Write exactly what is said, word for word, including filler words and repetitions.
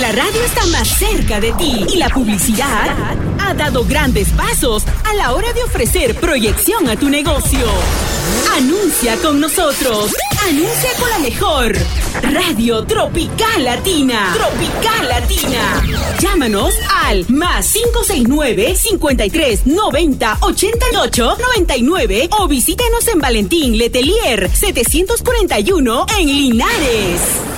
la radio está más cerca de ti y la publicidad ha dado grandes pasos a la hora de ofrecer proyección a tu negocio. Anuncia con nosotros. Anuncia con la mejor Radio Tropical Latina. Tropical Latina. Llámanos al más cinco seis nueve, cincuenta y tres, noventa, ochenta y ocho, noventa y nueve o visítenos en Valentín Letelier setecientos cuarenta y uno en Linares.